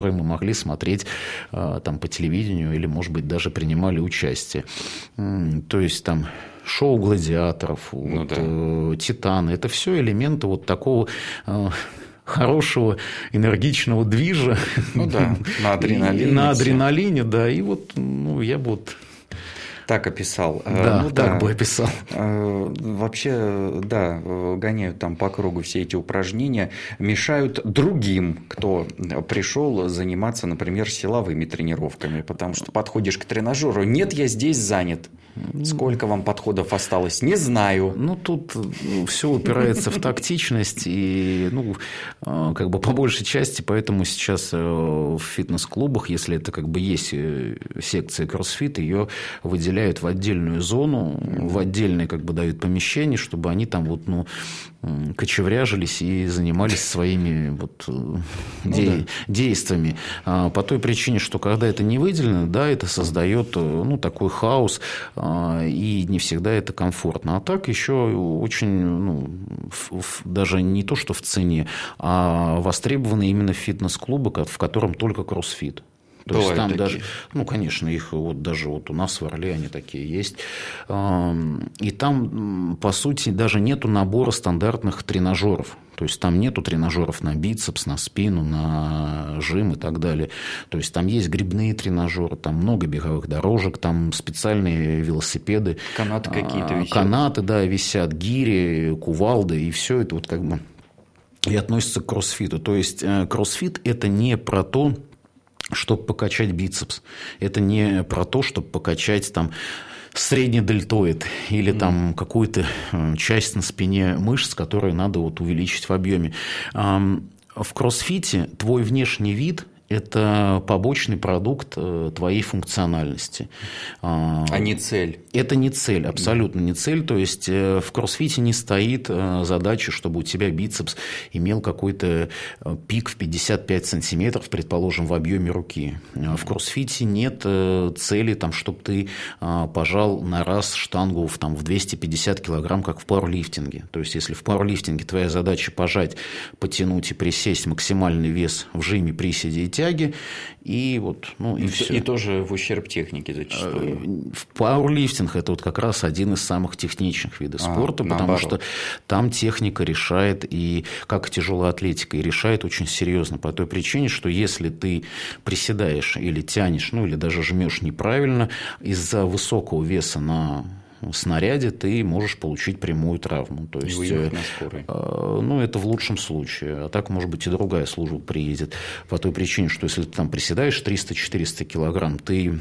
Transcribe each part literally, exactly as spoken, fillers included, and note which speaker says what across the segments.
Speaker 1: мы могли смотреть там по телевидению или, может быть, даже принимали участие. То есть там шоу гладиаторов, ну, вот, да. Титаны, это все элементы вот такого хорошего, энергичного движа.
Speaker 2: Ну да, на адреналине.
Speaker 1: На адреналине, да. И вот, ну, я бы вот...
Speaker 2: Так описал.
Speaker 1: Да,
Speaker 2: ну,
Speaker 1: так
Speaker 2: да.
Speaker 1: бы описал.
Speaker 2: Вообще, да, гоняют там по кругу все эти упражнения, мешают другим, кто пришел заниматься, например, силовыми тренировками, потому что подходишь к тренажеру, нет, я здесь занят. Сколько вам подходов осталось? Не знаю.
Speaker 1: Ну, тут ну, все упирается в тактичность и, ну, как бы по большей части, поэтому сейчас в фитнес-клубах, если это как бы есть секция кроссфит, ее выделяют в отдельную зону, в отдельное как бы дают помещение, чтобы они там вот, ну, кочевряжились и занимались своими вот де- ну, да. действиями. По той причине, что когда это не выделено, да, это создает, ну, такой хаос, и не всегда это комфортно. А так еще очень, ну, в, в, даже не то, что в цене, а востребованы именно фитнес-клубы, в котором только кроссфит. То есть там такие. Даже, ну, конечно, их вот даже вот у нас в Орле они такие есть. И там, по сути, даже нету набора стандартных тренажеров. То есть там нету тренажеров на бицепс, на спину, на жим и так далее. То есть там есть грибные тренажеры, там много беговых дорожек, там специальные велосипеды.
Speaker 2: Канаты какие-то висят.
Speaker 1: Канаты, да, висят, гири, кувалды, и все это вот как бы и относится к кроссфиту. То есть кроссфит – это не про то, чтобы покачать бицепс. Это не про то, чтобы покачать там средний дельтоид или там какую-то часть на спине мышц, которые надо вот увеличить в объеме. В кроссфите твой внешний вид – это побочный продукт твоей функциональности.
Speaker 2: А не цель.
Speaker 1: Это не цель, абсолютно не цель. То есть в кроссфите не стоит задача, чтобы у тебя бицепс имел какой-то пик в пятьдесят пять сантиметров, предположим, в объеме руки. В кроссфите нет цели, там, чтобы ты пожал на раз штангу в, там, в двести пятьдесят килограмм, как в пауэрлифтинге. То есть если в пауэрлифтинге твоя задача пожать, потянуть и присесть максимальный вес в жиме, приседе и тяге, и вот, ну, и, и все.
Speaker 2: И тоже в ущерб технике зачастую.
Speaker 1: В пауэрлифтинг это вот как раз один из самых техничных видов а, спорта, потому
Speaker 2: наоборот.
Speaker 1: Что там техника решает, и как и тяжелая атлетика, и решает очень серьезно по той причине, что если ты приседаешь или тянешь, ну или даже жмешь неправильно, из-за высокого веса на снаряде ты можешь получить прямую травму. То есть,
Speaker 2: выехать на скорой.
Speaker 1: Ну, это в лучшем случае. А так, может быть, и другая служба приедет. По той причине, что если ты там приседаешь триста-четыреста килограмм, ты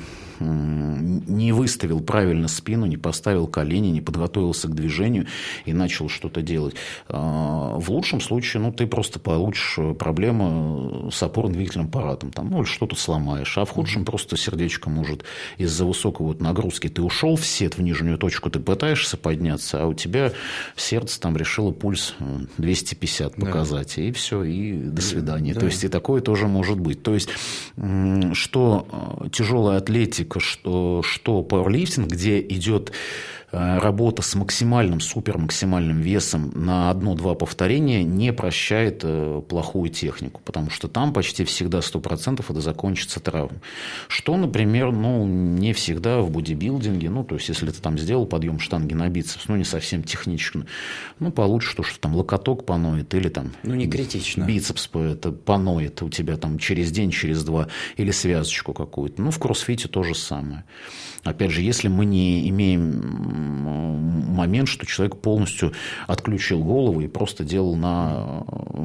Speaker 1: не выставил правильно спину, не поставил колени, не подготовился к движению и начал что-то делать. В лучшем случае, ну, ты просто получишь проблемы с опорно-двигательным аппаратом. Там, ну, или что-то сломаешь. А в худшем просто сердечко может из-за высокой вот нагрузки. Ты ушел в сет, в нижнюю точку, ты пытаешься подняться, а у тебя сердце там решило пульс двести пятьдесят показать. Да. И все, и до свидания. Да. То есть и такое тоже может быть. То есть что тяжелая атлетика, что, что пауэрлифтинг, где идет работа с максимальным, супермаксимальным весом на одно-два повторения, не прощает плохую технику, потому что там почти всегда сто процентов это закончится травмой. Что, например, ну, не всегда в бодибилдинге, ну, то есть, если ты там сделал подъем штанги на бицепс, ну, не совсем технично, ну, получится, что, что там локоток поноет или там
Speaker 2: ну, не критично.
Speaker 1: Бицепс это поноет у тебя там через день, через два, или связочку какую-то. Ну, в кроссфите то же самое. Опять же, если мы не имеем момент, что человек полностью отключил голову и просто делал на...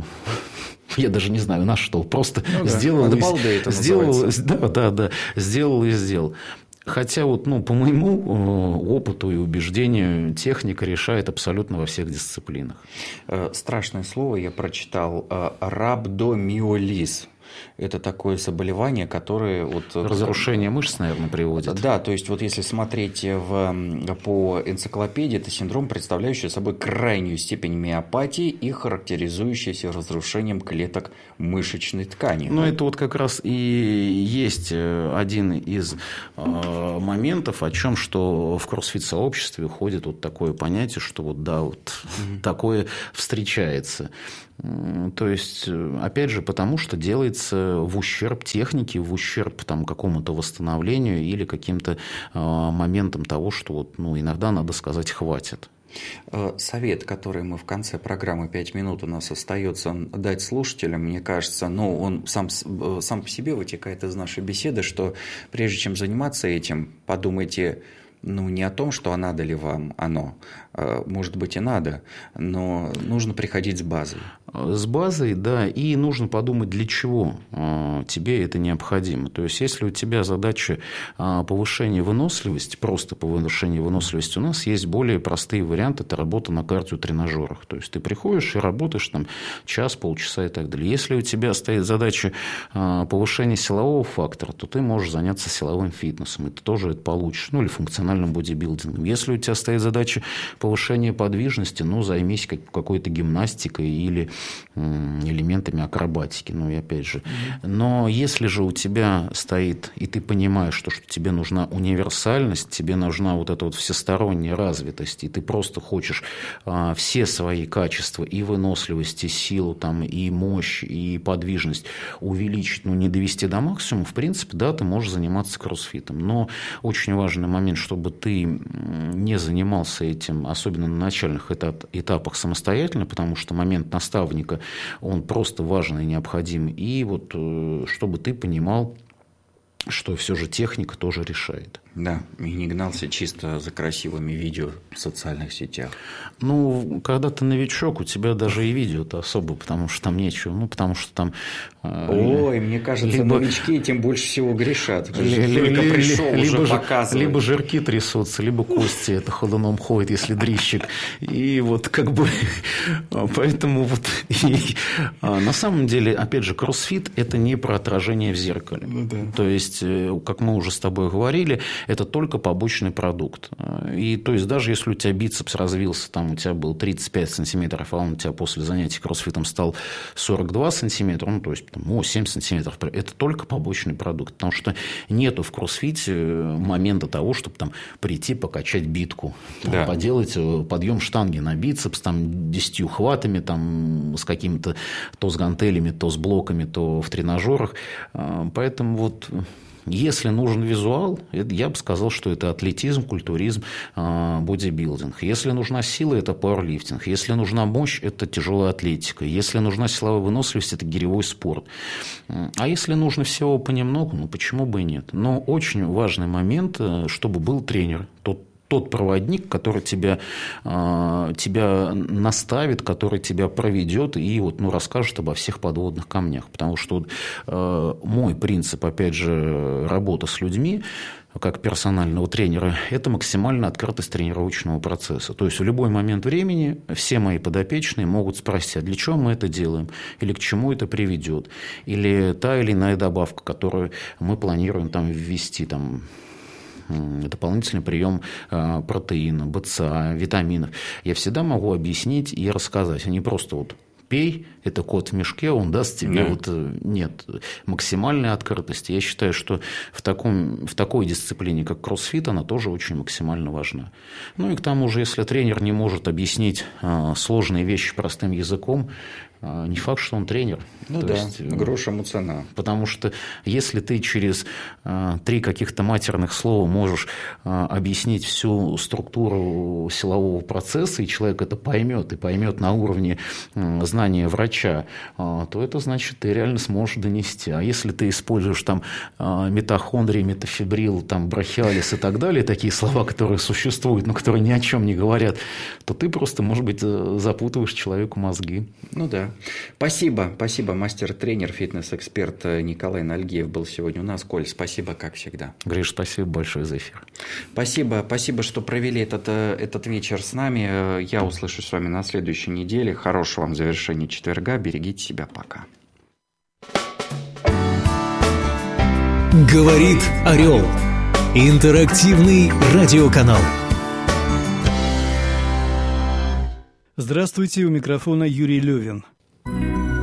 Speaker 1: Я даже не знаю, на что. Просто ну, сделал,
Speaker 2: да.
Speaker 1: и... сделал, да, да, да, сделал и сделал. Хотя вот, ну, по моему опыту и убеждению, техника решает абсолютно во всех дисциплинах.
Speaker 2: Страшное слово я прочитал. Рhabdomyolysis. Это такое заболевание, которое... Вот,
Speaker 1: разрушение мышц, наверное, приводит.
Speaker 2: Да, то есть, вот если смотреть в, по энциклопедии, это синдром, представляющий собой крайнюю степень миопатии и характеризующийся разрушением клеток мышечной ткани.
Speaker 1: Ну, это вот как раз и есть один из э, моментов, о чем, что в кроссфит-сообществе ходит вот такое понятие, что вот, да, вот mm-hmm. такое встречается. То есть, опять же, потому что делается в ущерб технике, в ущерб там, какому-то восстановлению или каким-то моментам того, что вот, ну, иногда надо сказать «хватит».
Speaker 2: Совет, который мы в конце программы «пять минут» у нас остается дать слушателям, мне кажется, ну, он сам, сам по себе вытекает из нашей беседы, что прежде чем заниматься этим, подумайте, ну, не о том, что а надо ли вам оно, может быть и надо, но нужно приходить с базой.
Speaker 1: С базой, да, и нужно подумать, для чего тебе это необходимо. То есть, если у тебя задача повышения выносливости, просто повышения выносливости, у нас есть более простые варианты, это работа на кардиотренажерах. То есть, ты приходишь и работаешь там час, полчаса и так далее. Если у тебя стоит задача повышения силового фактора, то ты можешь заняться силовым фитнесом, и ты тоже это получишь, ну, или функциональным бодибилдингом. Если у тебя стоит задача повышения подвижности, ну, займись какой-то гимнастикой или элементами акробатики, ну и опять же. Но если же у тебя стоит, и ты понимаешь, что, что тебе нужна универсальность, тебе нужна вот эта вот всесторонняя развитость, и ты просто хочешь а, все свои качества, и выносливость, и силу, там, и мощь, и подвижность увеличить, ну, не довести до максимума, в принципе, да, ты можешь заниматься кроссфитом. Но очень важный момент, чтобы ты не занимался этим, особенно на начальных этап, этапах самостоятельно, потому что момент наставника, он просто важен и необходим. И вот чтобы ты понимал, что все же техника тоже решает.
Speaker 2: Да, и не гнался чисто за красивыми видео в социальных сетях.
Speaker 1: Ну, когда ты новичок, у тебя даже и видео-то особо, потому что там нечего. Ну, потому что там...
Speaker 2: Ой, э, мне кажется, либо, новички тем больше всего грешат. Только
Speaker 1: ли,
Speaker 2: пришел,
Speaker 1: либо,
Speaker 2: уже показывает.
Speaker 1: Либо жирки трясутся, либо кости это ходуном ходит, если дрищик. И вот как бы... Поэтому вот... И, на самом деле, опять же, кроссфит – это не про отражение в зеркале.
Speaker 2: Ну, да.
Speaker 1: То есть, как мы уже с тобой говорили, это только побочный продукт. И то есть, даже если у тебя бицепс развился, там у тебя был тридцать пять сантиметров, а он у тебя после занятий кроссфитом стал сорок два сантиметра, ну, то есть, там, о, семь сантиметров, это только побочный продукт. Потому что нету в кроссфите момента того, чтобы там прийти, покачать битку, там, да. поделать подъем штанги на бицепс, там, десятью хватами, там, с какими-то то с гантелями, то с блоками, то в тренажерах. Поэтому вот... Если нужен визуал, я бы сказал, что это атлетизм, культуризм, бодибилдинг. Если нужна сила, это пауэрлифтинг. Если нужна мощь, это тяжелая атлетика. Если нужна силовая выносливость, это гиревой спорт. А если нужно всего понемногу, ну почему бы и нет? Но очень важный момент, чтобы был тренер, тот Тот проводник, который тебя, тебя наставит, который тебя проведет и вот, ну, расскажет обо всех подводных камнях. Потому что вот, мой принцип, опять же, работы с людьми, как персонального тренера, это максимальная открытость тренировочного процесса. То есть в любой момент времени все мои подопечные могут спросить, а для чего мы это делаем, или к чему это приведет, или та или иная добавка, которую мы планируем там ввести, там, дополнительный прием протеина, БЦА, витаминов. Я всегда могу объяснить и рассказать, а не просто вот пей, это кот в мешке, он даст тебе да. вот нет максимальной открытости. Я считаю, что в, таком, в такой дисциплине, как кроссфит, она тоже очень максимально важна. Ну и к тому же, если тренер не может объяснить сложные вещи простым языком, не факт, что он тренер.
Speaker 2: Ну
Speaker 1: То
Speaker 2: да,
Speaker 1: есть,
Speaker 2: грош ему цена.
Speaker 1: Потому что если ты через а, три каких-то матерных слова можешь а, объяснить всю структуру силового процесса, и человек это поймет, и поймет на уровне а, знания врача, а, то это значит, ты реально сможешь донести. А если ты используешь там а, митохондрии, метафибрил, там, брахиалис и так далее, такие слова, которые существуют, но которые ни о чем не говорят, то ты просто, может быть, запутываешь человеку мозги.
Speaker 2: Ну да. Спасибо, спасибо. Мастер-тренер, фитнес-эксперт Николай Нальгиев был сегодня у нас. Коль, спасибо, как всегда.
Speaker 1: Гриш, спасибо большое за эфир.
Speaker 2: Спасибо, спасибо, что провели этот, этот вечер с нами. Я услышусь с вами на следующей неделе. Хорошего вам завершения четверга. Берегите себя. Пока.
Speaker 3: Говорит Орел. Интерактивный радиоканал.
Speaker 4: Здравствуйте, у микрофона Юрий Левин.